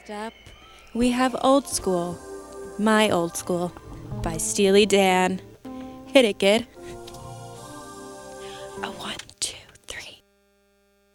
Up, we have Old School, My Old School, by Steely Dan. Hit it, kid. A 1,